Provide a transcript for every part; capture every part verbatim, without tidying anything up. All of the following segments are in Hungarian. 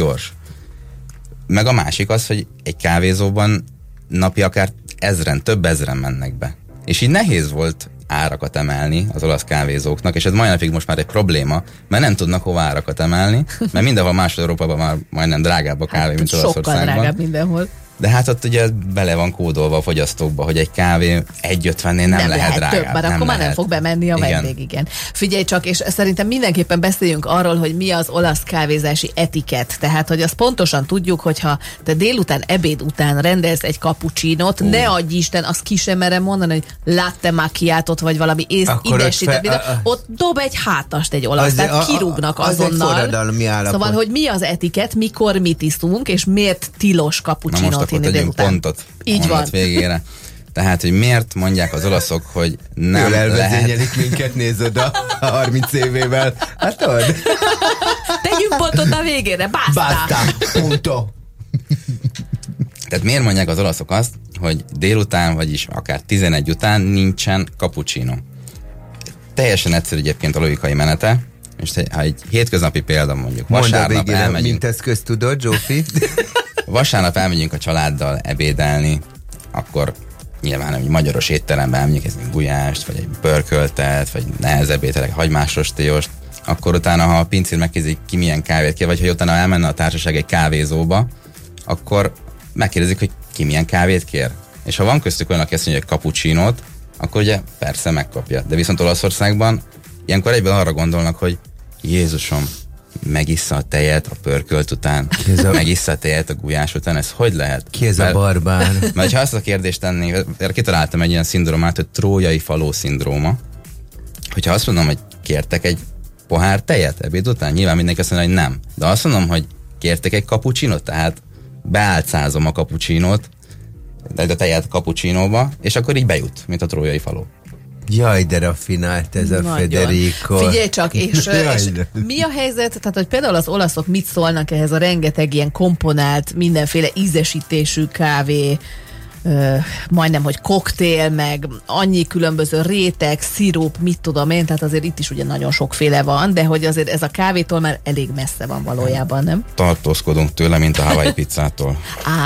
gyors. Meg a másik az, hogy egy kávézóban napi akár ezren, több ezren mennek be. És így nehéz volt árakat emelni az olasz kávézóknak, és ez mai napig most már egy probléma, mert nem tudnak hova árakat emelni, mert mindenhol Másod-Európában már majdnem drágább a kávé, hát, mint Olaszországban. Sokkal drágább mindenhol. De hát ott ugye bele van kódolva a fogyasztókba, hogy egy kávé egy ötvennél nem, nem lehet, lehet drágább. Több, mert akkor már nem fog bemenni a vendég, igen. igen. Figyelj csak, és szerintem mindenképpen beszéljünk arról, hogy mi az olasz kávézási etikett. Tehát, hogy azt pontosan tudjuk, hogyha te délután, ebéd után rendelsz egy cappuccinót, uh. ne adj Isten, azt ki sem merem mondani, hogy latte macchiatót, vagy valami édesített, fe... ott dob egy hátast egy olasz, az tehát a, kirúgnak az azonnal. Szóval, hogy mi az etikett, mikor mit iszunk, és miért tilos cappuccinót. Akkor tegyünk pontot így van. Végére. Tehát, hogy miért mondják az olaszok, hogy nem Jól lehet... minket, nézd oda a harminc évével. Hát tudod? Tegyünk pontot a végére, basta! Basta, punto. Tehát miért mondják az olaszok azt, hogy délután, vagyis akár tizenegy után nincsen cappuccino? Teljesen egyszerű egyébként a logikai menete, és ha egy hétköznapi példa mondjuk, vasárnap elmegyünk... Mint ezt köztudod, Zsófi? Vasárnap elmegyünk a családdal ebédelni, akkor nyilván egy magyaros étteremben elmegyünk egy gulyást, vagy egy pörköltet, vagy nehezebb ételek, hagymásrostélyos, akkor utána, ha a pincér megkérdezik, ki milyen kávét kér, vagy hogy utána elmenne a társaság egy kávézóba, akkor megkérdezik, hogy ki milyen kávét kér. És ha van köztük olyan, aki azt mondja, hogy cappuccinót, akkor ugye persze megkapja. De viszont Olaszországban ilyenkor egyből arra gondolnak, hogy Jézusom, megissza a tejet a pörkölt után, a... megissza a tejet a gulyás után, ez hogy lehet? Ki ez mert, a barbár? Mert ha azt a kérdést tennék, kitaláltam egy ilyen szindrómát, hogy trójai faló szindróma, hogyha azt mondom, hogy kértek egy pohár tejet ebéd után, nyilván mindenki azt mondja, hogy nem. De azt mondom, hogy kértek egy cappuccinót, tehát beálcázom a cappuccinót, de a tejet cappuccinóba, és akkor így bejut, mint a trójai faló. Jaj, de raffinált ez a nagyon. Federico. Figyelj csak, és, és mi a helyzet, tehát hogy például az olaszok mit szólnak ehhez a rengeteg ilyen komponált, mindenféle ízesítésű kávé, ö, majdnem, hogy koktél, meg annyi különböző réteg, szirup, mit tudom én, tehát azért itt is ugye nagyon sokféle van, de hogy azért ez a kávétól már elég messze van valójában, nem? Tartózkodunk tőle, mint a Hawaii pizzától.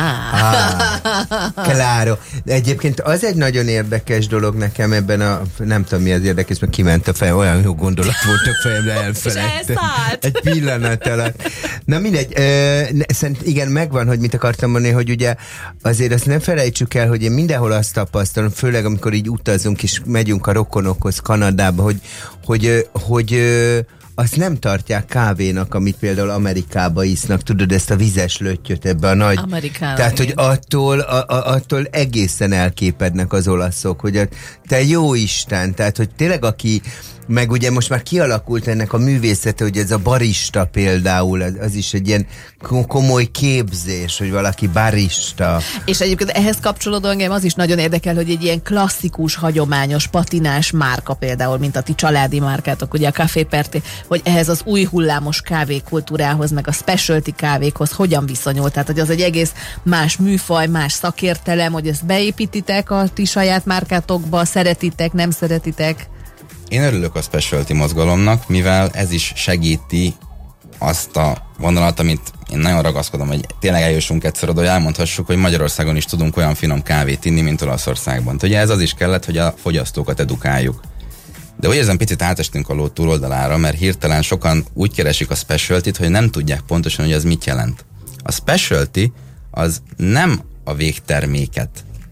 Ah, claro. De egyébként az egy nagyon érdekes dolog nekem ebben a, nem tudom mi az érdekes, mert kiment a fejem, olyan jó gondolat volt a fejemre, elfelejtettem. Egy pillanat alatt. Na mindegy, ö, szerint igen, megvan, hogy mit akartam mondani, hogy ugye azért azt nem felejtsük el, hogy én mindenhol azt tapasztalom, főleg amikor így utazunk és megyünk a rokonokhoz Kanadába, hogy, hogy, hogy, hogy azt nem tartják kávénak, amit például Amerikába isznak, tudod, ezt a vizes löttyöt ebbe a nagy... Amerikába. Tehát, hogy attól, a, a, attól egészen elképednek az olaszok, hogy a, te jó Isten, tehát, hogy tényleg aki, meg ugye most már kialakult ennek a művészete, hogy ez a barista például, az, az is egy ilyen komoly képzés, hogy valaki barista. És egyébként ehhez kapcsolódóan engem az is nagyon érdekel, hogy egy ilyen klasszikus, hagyományos, patinás márka például, mint a ti családi márkátok, ugye a Café Perté, hogy ehhez az új hullámos kávékultúrához, meg a specialty kávékhoz hogyan viszonyul? Tehát, hogy az egy egész más műfaj, más szakértelem, hogy ezt beépítitek a ti saját márkátokba, szeretitek, nem szeretitek? Én örülök a specialty mozgalomnak, mivel ez is segíti azt a vonalat, amit én nagyon ragaszkodom, hogy tényleg eljussunk egyszer oda, hogy elmondhassuk, hogy Magyarországon is tudunk olyan finom kávét inni, mint Olaszországban. Ugye ez az is kellett, hogy a fogyasztókat edukáljuk. De úgy érzem, picit átestünk a ló túloldalára, mert hirtelen sokan úgy keresik a specialtyt, hogy nem tudják pontosan, hogy az mit jelent. A specialty az nem a végterméket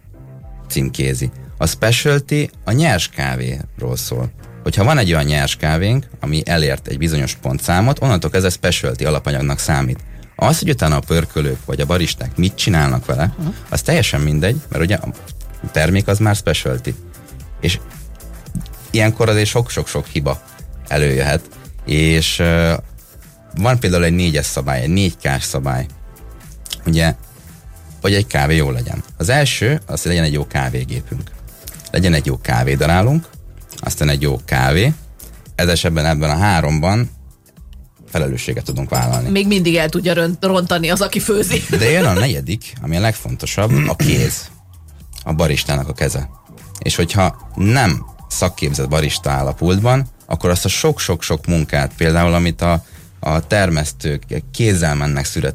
címkézi. A specialty a nyers kávéról szól. Hogyha van egy olyan nyers kávénk, ami elért egy bizonyos pontszámot, onnantól kezdve specialty alapanyagnak számít. Az, hogy utána a pörkölők vagy a baristák mit csinálnak vele, az teljesen mindegy, mert ugye a termék az már specialty. És ilyenkor azért sok-sok-sok hiba előjöhet, és uh, van például egy négyes szabály, egy négy kás szabály, ugye, hogy egy kávé jó legyen. Az első, az, hogy legyen egy jó kávégépünk. Legyen egy jó kávédarálunk, aztán egy jó kávé. Ez esetben ebben a háromban felelősséget tudunk vállalni. Még mindig el tudja rontani az, aki főzi. De jön a negyedik, ami a legfontosabb, a kéz. A baristának a keze. És hogyha nem szakképzett barista áll a pultban, akkor azt a sok-sok-sok munkát, például amit a, a termesztők kézzel mennek szüret